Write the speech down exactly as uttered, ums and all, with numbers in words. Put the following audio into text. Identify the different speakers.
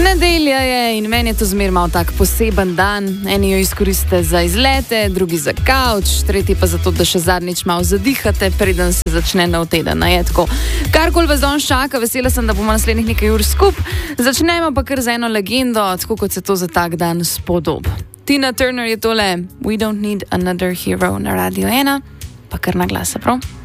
Speaker 1: Nedelja je in meni je to zmer malo tak poseben dan. Eni jo izkoriste za izlete, drugi za kavč, tretji pa zato, da še zadnjič malo zadihate, preden se začne nov teden. Karkoli vas danes čaka, vesela sem, da bomo naslednjih nekaj ur skup. Začnemo pa kar z eno legendo, tako kot se to za tak dan spodob. Tina Turner je tole We Don't Need Another Hero na Radio ena, pa kar na glasa, prav?